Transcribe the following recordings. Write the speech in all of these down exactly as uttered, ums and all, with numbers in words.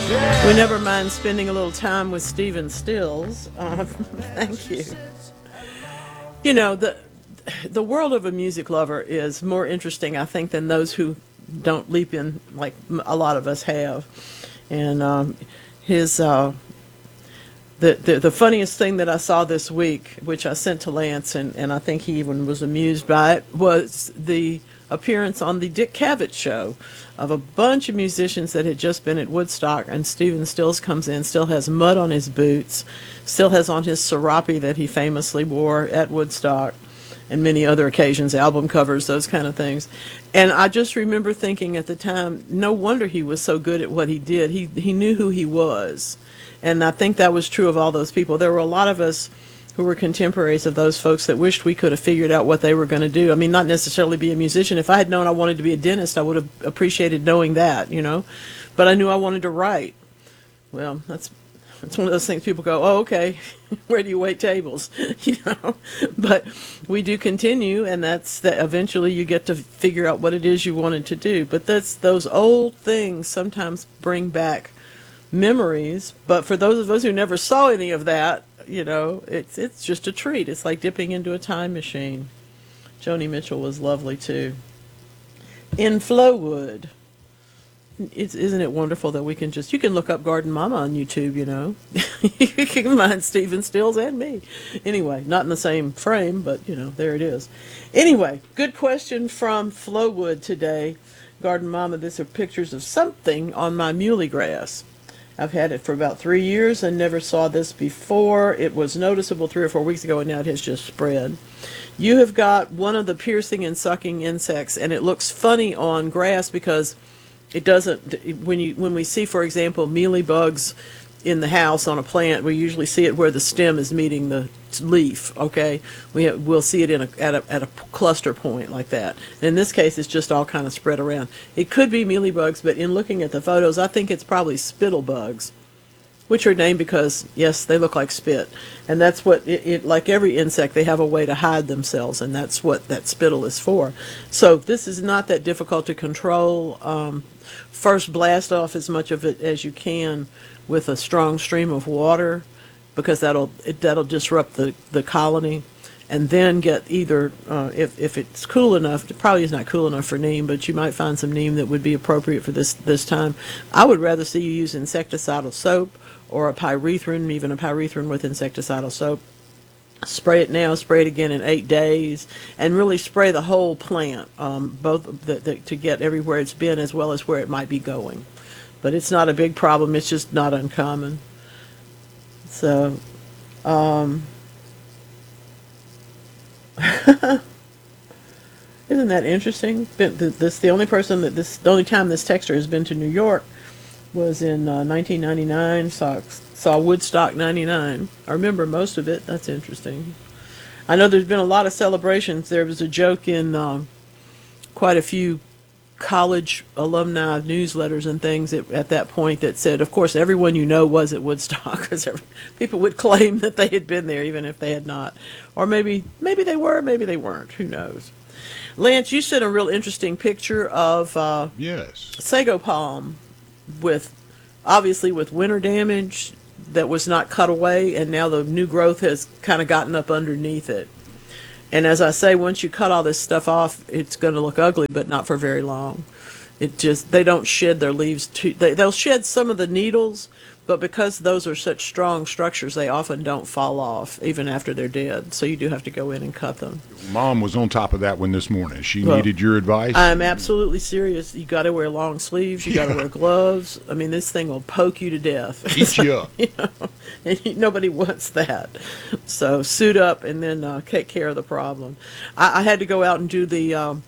We never mind spending a little time with Stephen Stills. Uh, thank you. You know, the the world of a music lover is more interesting, I think, than those who don't leap in like a lot of us have. And um, his uh, the, the the funniest thing that I saw this week, which I sent to Lance, and, and I think he even was amused by it, was the appearance on the Dick Cavett show of a bunch of musicians that had just been at Woodstock, and Stephen Stills comes in, still has mud on his boots, still has on his serape that he famously wore at Woodstock and many other occasions, album covers, those kind of things. And I just remember thinking at the time, no wonder he was so good at what he did. He he knew who he was. And I think that was true of all those people. There were a lot of us who were contemporaries of those folks that wished we could have figured out what they were going to do. I mean, not necessarily be a musician. If I had known I wanted to be a dentist, I would have appreciated knowing that, you know. But I knew I wanted to write. Well, that's that's one of those things people go, oh, okay, where do you wait tables? You know. But we do continue, and that's that eventually you get to figure out what it is you wanted to do. But that's those old things sometimes bring back memories. But for those of us who never saw any of that, you know, it's it's just a treat. It's like dipping into a time machine. Joni Mitchell was lovely too. In Flowood, it's, isn't it wonderful that we can just, you can look up Garden Mama on YouTube, you know. You can find Stephen Stills and me. Anyway, not in the same frame, but, you know, there it is. Anyway, good question from Flowood today. Garden Mama, these are pictures of something on my muley grass. I've had it for about three years and never saw this before. It was noticeable three or four weeks ago, and now it has just spread. You have got one of the piercing and sucking insects, and it looks funny on grass because it doesn't, when you when we see, for example, mealybugs in the house on a plant, we usually see it where the stem is meeting the leaf, okay? We have, we'll see it in a, at, a, at a cluster point like that. And in this case, it's just all kind of spread around. It could be mealybugs, but in looking at the photos, I think it's probably spittlebugs, which are named because, yes, they look like spit. And that's what, it, it like every insect, they have a way to hide themselves, and that's what that spittle is for. So this is not that difficult to control. Um, first, blast off as much of it as you can with a strong stream of water, because that'll it, that'll disrupt the, the colony. And then get either, uh, if, if it's cool enough, it probably is not cool enough for neem, but you might find some neem that would be appropriate for this, this time. I would rather see you use insecticidal soap or a pyrethrin, even a pyrethrin with insecticidal soap. Spray it now, spray it again in eight days, and really spray the whole plant, um, both the, the, to get everywhere it's been as well as where it might be going. But it's not a big problem, it's just not uncommon. So, um... isn't that interesting? This the only person that this the only time this texter has been to New York was in uh, nineteen ninety-nine. Saw saw Woodstock ninety-nine. I remember most of it. That's interesting. I know there's been a lot of celebrations. There was a joke in um, quite a few college alumni newsletters and things at, at that point that said, of course, everyone you know was at Woodstock, because people would claim that they had been there even if they had not. Or maybe maybe they were, maybe they weren't. Who knows? Lance, you sent a real interesting picture of uh, yes, sago palm with, obviously with winter damage that was not cut away, and now the new growth has kind of gotten up underneath it. And as I say, once you cut all this stuff off, it's going to look ugly, but not for very long. It just, they don't shed their leaves too, they, they'll shed some of the needles, but because those are such strong structures, they often don't fall off even after they're dead. So you do have to go in and cut them. Mom was on top of that one this morning. She Well, needed your advice. I'm absolutely serious. You got to wear long sleeves. You got to wear gloves. I mean, this thing will poke you to death. Eat you up. You know, and you, nobody wants that. So suit up and then uh, take care of the problem. I, I had to go out and do the um,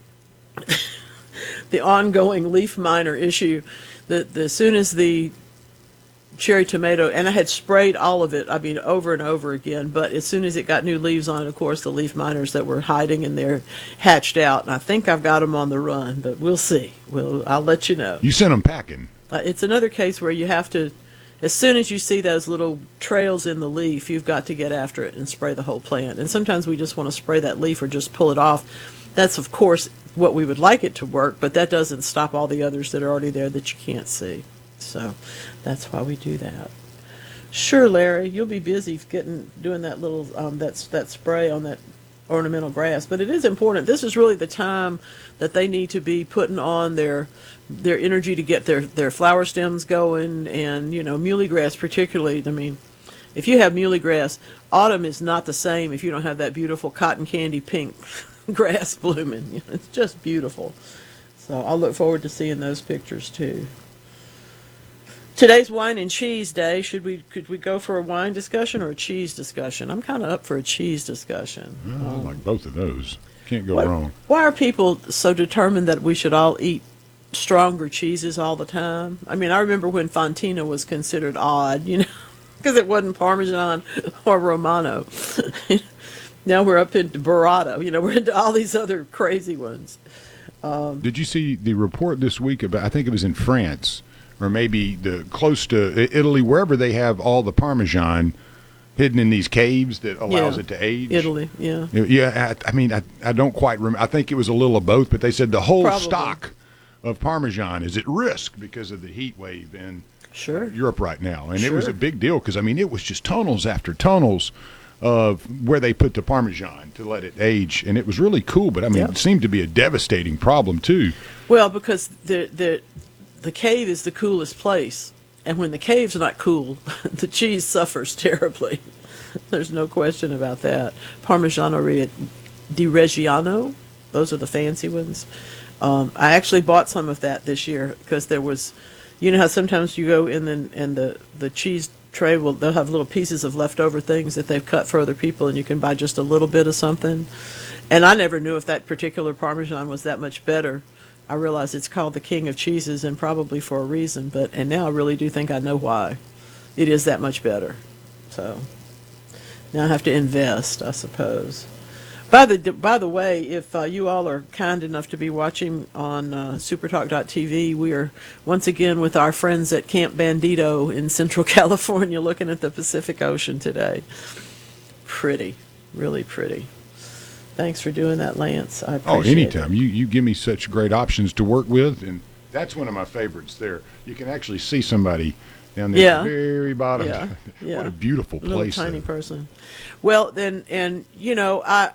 the ongoing leaf miner issue. The, the as soon as the cherry tomato, and I had sprayed all of it, I mean, over and over again, but as soon as it got new leaves on it, of course, the leaf miners that were hiding in there hatched out, and I think I've got them on the run, but we'll see. We'll, I'll let you know. You sent them packing. Uh, it's another case where you have to, as soon as you see those little trails in the leaf, you've got to get after it and spray the whole plant. And sometimes we just want to spray that leaf or just pull it off. That's, of course, what we would like it to work, but that doesn't stop all the others that are already there that you can't see. So that's why we do that. Sure, Larry, you'll be busy getting doing that little um, that's that spray on that ornamental grass. But it is important. This is really the time that they need to be putting on their their energy to get their their flower stems going, and you know, muhly grass particularly. I mean, if you have muhly grass, autumn is not the same if you don't have that beautiful cotton candy pink grass blooming. You know, it's just beautiful. So I'll look forward to seeing those pictures too. Today's wine and cheese day. Should we could we go for a wine discussion or a cheese discussion? I'm kind of up for a cheese discussion. Well, I like both of those. Can't go Why, wrong. why are people so determined that we should all eat stronger cheeses all the time? I mean, I remember when Fontina was considered odd, you know, because it wasn't Parmesan or Romano. Now we're up into Burrata. You know, we're into all these other crazy ones. Um, Did you see the report this week about, I think it was in France, or maybe the close to Italy, wherever they have all the Parmesan hidden in these caves that allows Yeah. it to age? Italy, yeah. Yeah, I, I mean, I, I don't quite remember. I think it was a little of both, but they said the whole Probably. stock of Parmesan is at risk because of the heat wave in Sure. Europe right now. And it was Sure. a big deal because, I mean, it was just tunnels after tunnels of where they put the Parmesan to let it age. And it was really cool, but, I mean, Yeah. it seemed to be a devastating problem, too. Well, because the the the cave is the coolest place, and when the cave's not cool, the cheese suffers terribly. There's no question about that. Parmigiano Re- di Reggiano, those are the fancy ones. Um, I actually bought some of that this year because there was, you know how sometimes you go in and, and the the cheese tray will they'll have little pieces of leftover things that they've cut for other people, and you can buy just a little bit of something. And I never knew if that particular Parmesan was that much better. I realize it's called the king of cheeses, and probably for a reason, but and now I really do think I know why. It is that much better. So now I have to invest, I suppose. By the by the way, if uh, you all are kind enough to be watching on uh, supertalk dot t v, we are once again with our friends at Camp Bandito in Central California, looking at the Pacific Ocean today. Pretty, really pretty. Thanks for doing that, Lance. I appreciate Oh, anytime. it. You you give me such great options to work with, and that's one of my favorites there. You can actually see somebody down there Yeah. at the very bottom. Yeah, yeah. What a beautiful Little place. tiny there. person. Well, then, and you know, I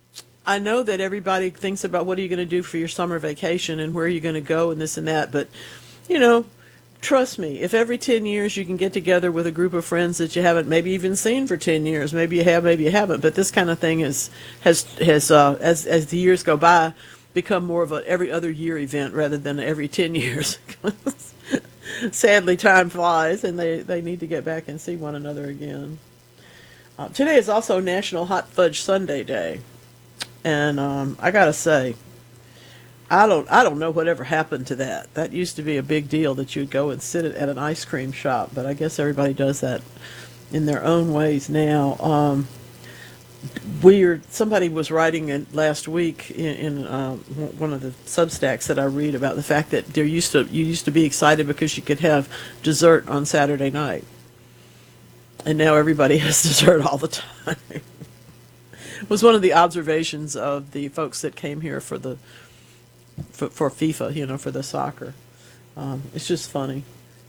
I know that everybody thinks about what are you going to do for your summer vacation and where are you going to go and this and that, but you know, trust me, if every ten years you can get together with a group of friends that you haven't maybe even seen for ten years, maybe you have, maybe you haven't, but this kind of thing is has has uh, as as the years go by become more of a every other year event rather than every ten years. Sadly, time flies, and they, they need to get back and see one another again. Uh, today is also National Hot Fudge Sundae Day, and um, I gotta say, I don't I don't know whatever happened to that. That used to be a big deal that you'd go and sit at an ice cream shop, but I guess everybody does that in their own ways now. Um, we somebody was writing it last week in, in um, one of the Substacks that I read about the fact that there used to you used to be excited because you could have dessert on Saturday night, and now everybody has dessert all the time. It was one of the observations of the folks that came here for the for, for FIFA, you know, for the soccer. Um, it's just funny.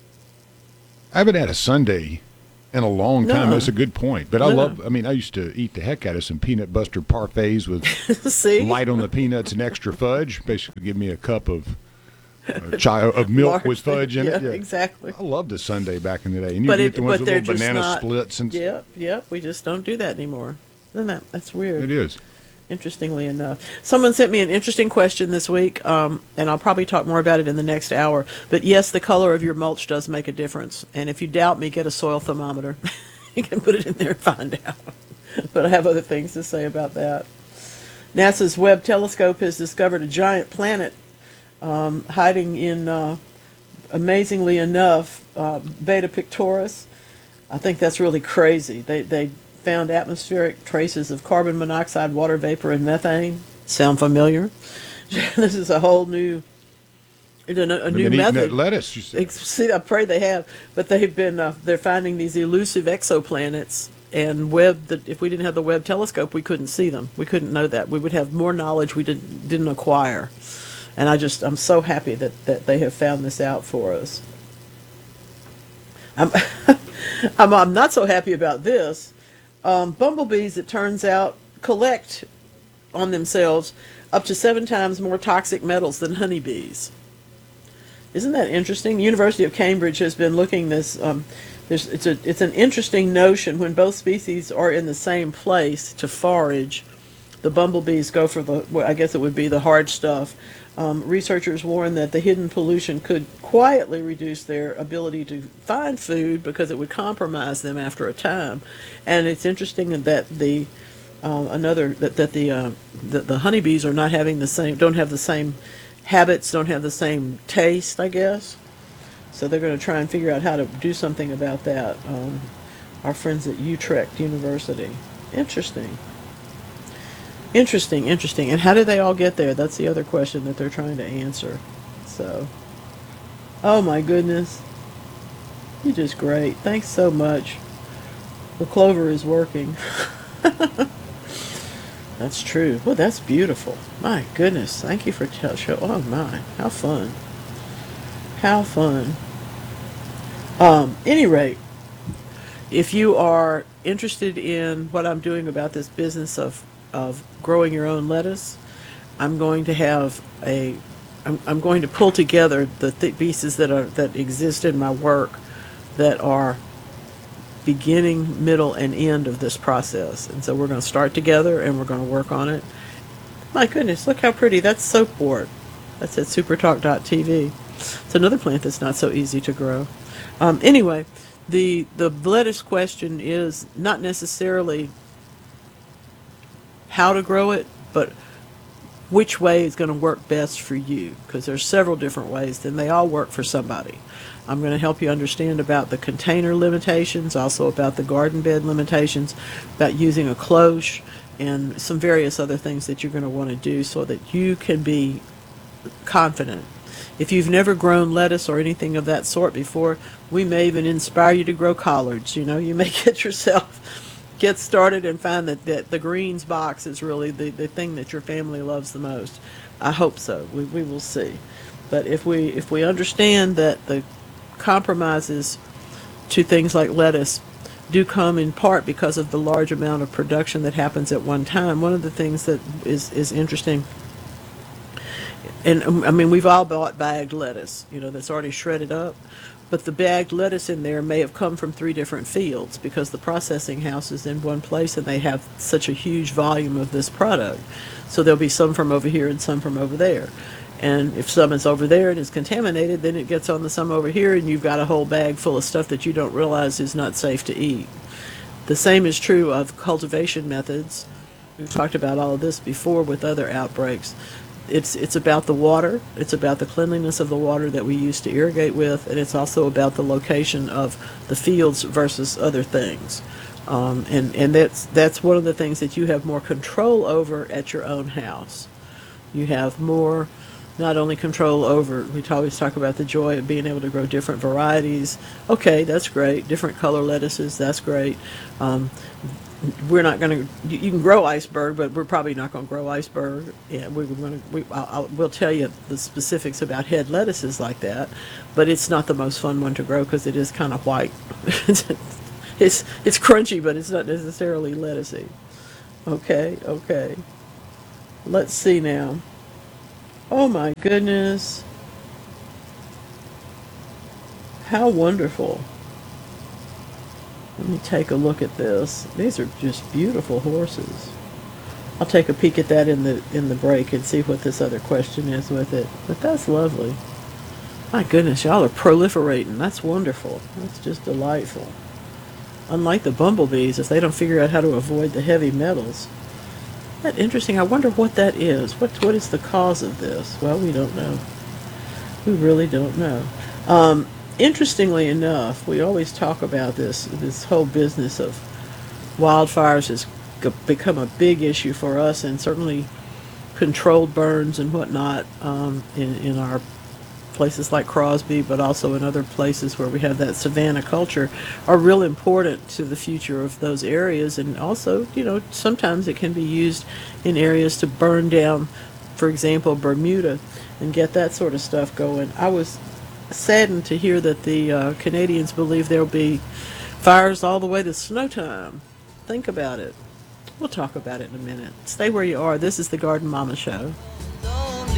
I haven't had a Sunday in a long time. No. That's a good point. But I No. love, I mean, I used to eat the heck out of some peanut butter parfaits with See, light on the peanuts and extra fudge. Basically, give me a cup of uh, chai, of milk Large with fudge in yeah, it. Yeah, exactly. I loved the Sunday back in the day. And you But get it, the ones but with they're little just banana not. splits. And Yep, yep. We just don't do that anymore. Isn't that that's weird? It is. Interestingly enough, someone sent me an interesting question this week, um, and I'll probably talk more about it in the next hour. But yes, the color of your mulch does make a difference. And if you doubt me, get a soil thermometer. You can put it in there and find out. But I have other things to say about that. NASA's Webb telescope has discovered a giant planet um, hiding in, uh, amazingly enough, uh, Beta Pictoris. I think that's really crazy. They they found atmospheric traces of carbon monoxide, water vapor, and methane. Sound familiar? This is a whole new, a, a They've new been eating method. that lettuce, you said. Ex- See, I pray they have, but they've been uh, they're finding these elusive exoplanets and Webb. That if we didn't have the Webb telescope, we couldn't see them. We couldn't know that. We would have more knowledge we didn't didn't acquire. And I just I'm so happy that that they have found this out for us. I'm, I'm, I'm not so happy about this. Um, bumblebees, it turns out, collect on themselves up to seven times more toxic metals than honeybees. Isn't that interesting? The University of Cambridge has been looking this. Um, there's, it's a it's an interesting notion when both species are in the same place to forage. The bumblebees go for the, well, I guess it would be the hard stuff. Um, researchers warn that the hidden pollution could quietly reduce their ability to find food because it would compromise them after a time. And it's interesting that the uh, another that, that the, uh, the the honeybees are not having the same, don't have the same habits, don't have the same taste, I guess. So they're going to try and figure out how to do something about that. Um, our friends at Utrecht University. Interesting. Interesting, interesting. And how did they all get there? That's the other question that they're trying to answer. So, oh my goodness. You're just great. Thanks so much. The clover is working. That's true. Well, that's beautiful. My goodness. Thank you for tell show. Oh my. How fun. How fun. Um, any rate, if you are interested in what I'm doing about this business of of growing your own lettuce, I'm going to have a, I'm, I'm going to pull together the th- pieces that are that exist in my work that are beginning, middle, and end of this process. And so we're going to start together and we're going to work on it. My goodness, look how pretty. That's soapwort. That's at supertalk dot t v. It's another plant that's not so easy to grow. Um, anyway, the the lettuce question is not necessarily how to grow it, but which way is going to work best for you, because there's several different ways and they all work for somebody. I'm going to help you understand about the container limitations, also about the garden bed limitations, about using a cloche, and some various other things that you're going to want to do so that you can be confident. If you've never grown lettuce or anything of that sort before, we may even inspire you to grow collards. You know, you may get yourself get started and find that, that the greens box is really the, the thing that your family loves the most. I hope so. We, we will see. But if we if we understand that the compromises to things like lettuce do come in part because of the large amount of production that happens at one time, one of the things that is, is interesting, and um, I mean, we've all bought bagged lettuce, you know, that's already shredded up. But the bagged lettuce in there may have come from three different fields because the processing house is in one place and they have such a huge volume of this product. So there'll be some from over here and some from over there. And if some is over there and is contaminated, then it gets on the some over here and you've got a whole bag full of stuff that you don't realize is not safe to eat. The same is true of cultivation methods. We've talked about all of this before with other outbreaks. It's it's about the water, it's about the cleanliness of the water that we use to irrigate with, and it's also about the location of the fields versus other things. Um, and and that's that's one of the things that you have more control over at your own house. You have more, not only control over, we always talk about the joy of being able to grow different varieties. Okay, that's great. Different color lettuces, that's great. Um, we're not going to, you can grow iceberg, but we're probably not going to grow iceberg. Yeah, we're going to, we, I'll, I'll, we'll tell you the specifics about head lettuces like that, but it's not the most fun one to grow because it is kind of white. it's, it's crunchy, but it's not necessarily lettucey. Okay, okay. Let's see now. Oh my goodness. How wonderful. Let me take a look at this. These are just beautiful horses. I'll take a peek at that in the in the break and see what this other question is with it. But that's lovely. My goodness, y'all are proliferating. That's wonderful. That's just delightful. Unlike the bumblebees, if they don't figure out how to avoid the heavy metals. That's interesting. I wonder what that is. What what is the cause of this? Well, we don't know. We really don't know. Um, Interestingly enough, we always talk about this, this whole business of wildfires has g- become a big issue for us, and certainly controlled burns and whatnot um, in, in our places like Crosby, but also in other places where we have that savanna culture, are real important to the future of those areas. And also, you know, sometimes it can be used in areas to burn down, for example, Bermuda, and get that sort of stuff going. I was saddened to hear that the uh, Canadians believe there'll be fires all the way to snow time. Think about it. We'll talk about it in a minute. Stay where you are. This is the Garden Mama Show.